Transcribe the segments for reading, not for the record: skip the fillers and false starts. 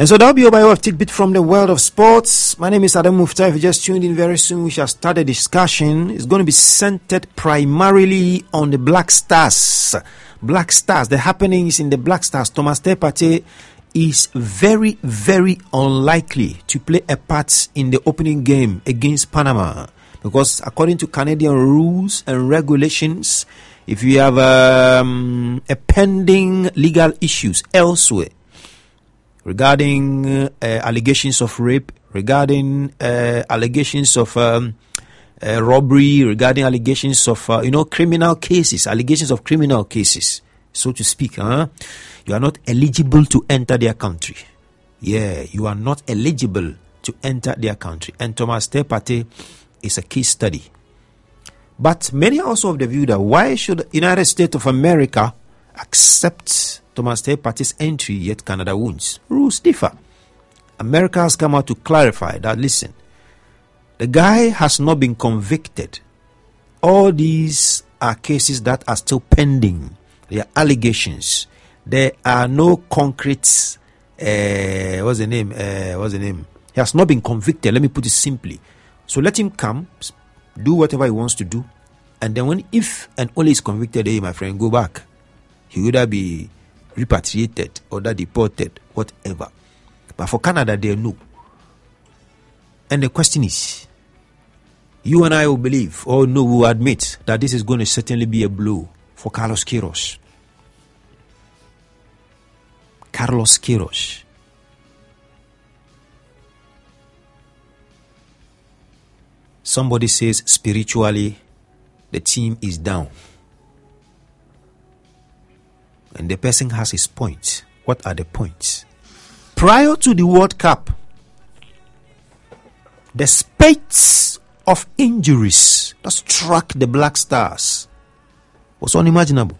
And so that'll be over your tidbit from the world of sports. My name is Adam Mufta. If you just tuned in, very soon we shall start a discussion. It's going to be centered primarily on the Black Stars. Black Stars, the happenings in the Black Stars. Thomas Partey is very, very unlikely to play a part in the opening game against Panama. Because according to Canadian rules and regulations, if you have a pending legal issues elsewhere, regarding allegations of rape, regarding allegations of robbery, regarding allegations of criminal cases, allegations of criminal cases, so to speak, you are not eligible to enter their country. Yeah, you are not eligible to enter their country. And Thomas Partey is a case study. But many are also of the view that why should the United States of America accept Thomas Partey's entry, yet Canada won't? Rules differ. America has come out to clarify that, listen, the guy has not been convicted. All these are cases that are still pending. They are allegations. There are no concrete, what's the name? He has not been convicted, let me put it simply. So let him come, do whatever he wants to do, and then if and only is convicted, hey, my friend, go back. He would either be repatriated or deported, whatever. But for Canada, they know. And the question is, you and I will believe, or no, will admit that this is going to certainly be a blow for Carlos Queiroz. Carlos Queiroz. Somebody says spiritually, the team is down. And the person has his points. What are the points? Prior to the World Cup, the spate of injuries that struck the Black Stars was unimaginable.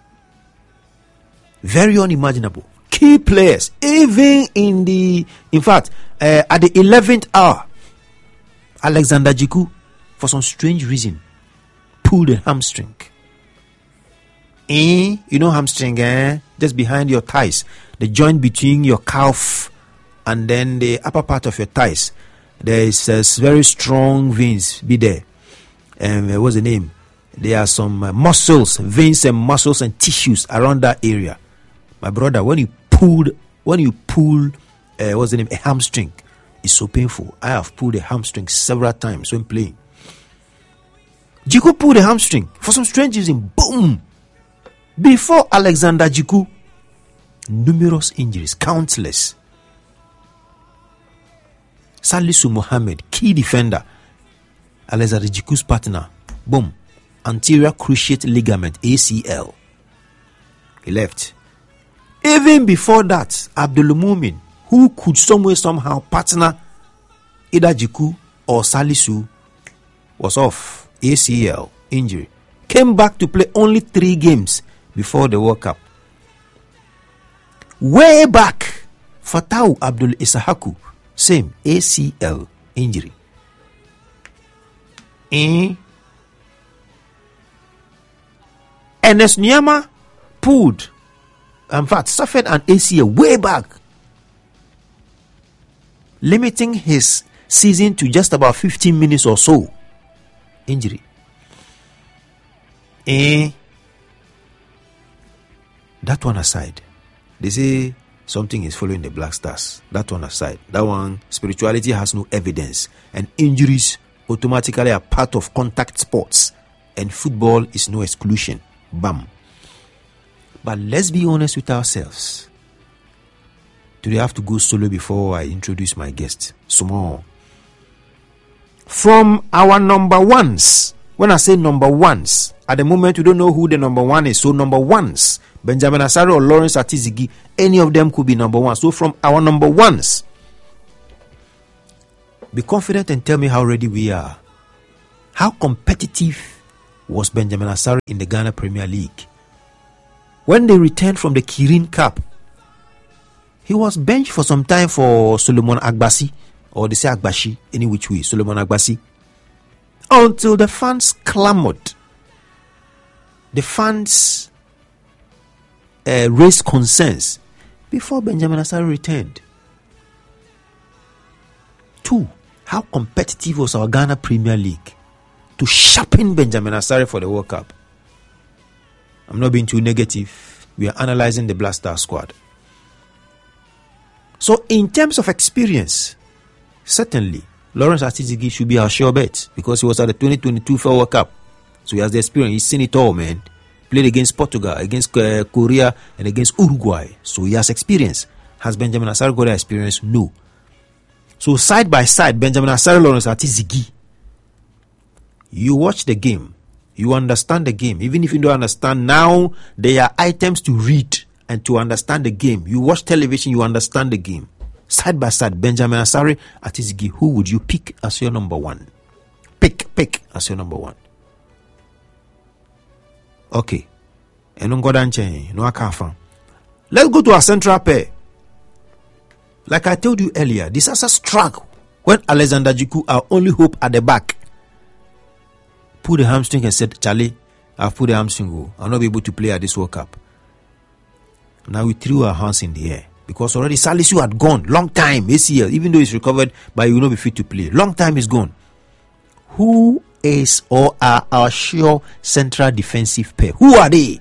Very unimaginable. Key players, even at the 11th hour, Alexander Djiku, for some strange reason, pulled a hamstring. You know hamstring, just behind your thighs, the joint between your calf and then the upper part of your thighs. There is very strong veins be there. What's the name? There are some muscles, veins and muscles and tissues around that area. My brother, when you pull, what's the name? A hamstring, it's so painful. I have pulled a hamstring several times when playing. Djiku pulled a hamstring for some strange reason. Boom! Before Alexander Djiku, numerous injuries, countless. Salisu Mohammed, key defender, Alexander Djiku's partner, boom, anterior cruciate ligament, ACL. He left. Even before that, Abdul Mumin, who could somehow partner either Djiku or Salisu, was off, ACL, injury. Came back to play only 3 games before the World Cup. Way back, Fatau Abdul Isahaku, same ACL injury. Ernest Nyama pulled, in fact, suffered an ACL way back, limiting his season to just about 15 minutes or so. Injury. That one aside, they say something is following the Black Stars. That one aside, that one, spirituality has no evidence, and injuries automatically are part of contact sports, and football is no exclusion. Bam. But let's be honest with ourselves. Do they have to go solo before I introduce my guest? Small. From our number ones, when I say number ones, at the moment we don't know who the number one is. So number ones, Benjamin Asare or Lawrence Atizigi, any of them could be number one. So from our number ones, be confident and tell me how ready we are. How competitive was Benjamin Asare in the Ghana Premier League? When they returned from the Kirin Cup, he was benched for some time for Solomon Agbasi, or they say Agbashi, any which way, Solomon Agbasi, until the fans clamored. The fans raised concerns before Benjamin Asare returned. Two, how competitive was our Ghana Premier League to sharpen Benjamin Asare for the World Cup? I'm not being too negative. We are analyzing the Black Star squad. So in terms of experience, certainly Lawrence Atizigi should be our sure bet because he was at the 2022 FIFA World Cup. So he has the experience. He's seen it all, man. Played against Portugal, against Korea, and against Uruguay. So he has experience. Has Benjamin Asare got the experience? No. So side by side, Benjamin Asare, Lawrence Atizigi. You watch the game. You understand the game. Even if you don't understand, now there are items to read and to understand the game. You watch television, you understand the game. Side by side, Benjamin Asare, Atizigi, who would you pick as your number one? Pick as your number one. Okay. Let's go to our central pair. Like I told you earlier, disaster struck when Alexander Jiku, our only hope at the back, pulled the hamstring and said, Charlie, I've pulled the hamstring. I'll not be able to play at this World Cup. Now we threw our hands in the air because already Salisu had gone long time ACL, even though he's recovered, but he will not be fit to play. Long time is gone. Who is or are our sure central defensive pair? Who are they?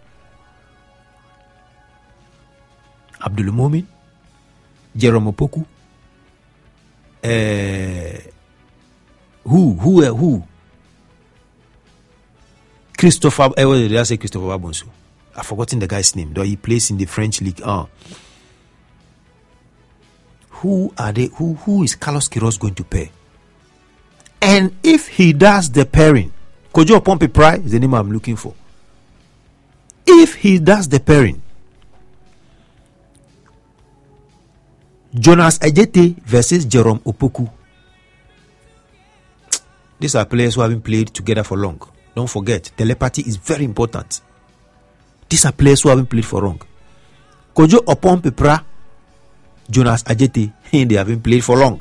Abdul Momin, Jerome Opoku. Who? Christopher. Did I say Christopher Babonsu? I've forgotten the guy's name, though he plays in the French league. Who are they? Who is Carlos Queiroz going to pair? And if he does the pairing, Kojo Pompey Pry is the name I'm looking for. If he does the pairing, Jonas Ajete versus Jerome Opoku. These are players who haven't played together for long. Don't forget, telepathy is very important. These are players who haven't played for long. Kojo Opompepra, Jonas Ajete, they haven't played for long.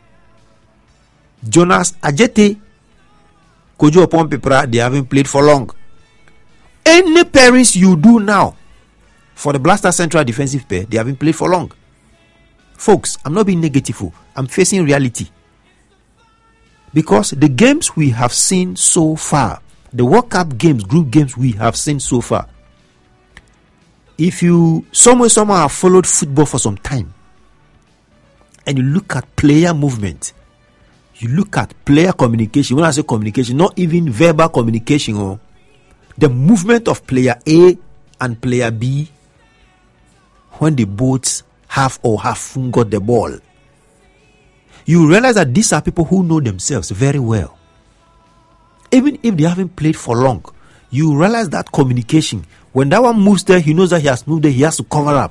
Jonas Ajete, Kojo Opompepra, they haven't played for long. Any pairings you do now for the Blaster Central defensive pair, they haven't played for long. Folks, I'm not being negative. I'm facing reality. Because the games we have seen so far, the World Cup games, group games we have seen so far, if you somehow have followed football for some time and you look at player movement, you look at player communication, when I say communication, not even verbal communication, or the movement of player A and player B when they both have got the ball, you realize that these are people who know themselves very well. Even if they haven't played for long, you realize that communication, when that one moves there, he knows that he has moved there, he has to cover up.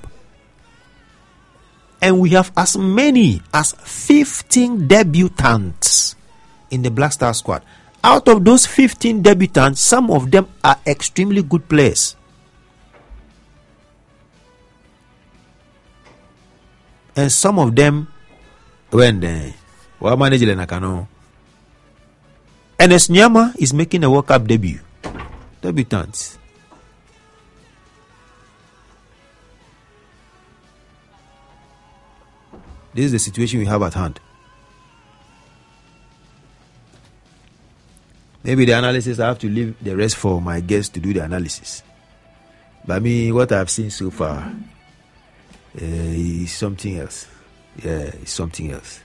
And we have as many as 15 debutants in the Black Star squad. Out of those 15 debutants, some of them are extremely good players. And some of them, when they were managing Nakano, Enes Nyama is making a World Cup debut. Debutants. This is the situation we have at hand. Maybe the analysis, I have to leave the rest for my guests to do the analysis. But me, what I've seen so far is something else. Yeah, it's something else.